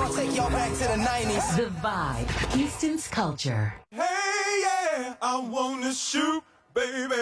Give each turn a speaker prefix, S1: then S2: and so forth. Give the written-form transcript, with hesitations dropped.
S1: I'll take y'all back to the 90s.
S2: The Vibe, Houston's culture.
S3: Hey, yeah, I wanna shoot, baby.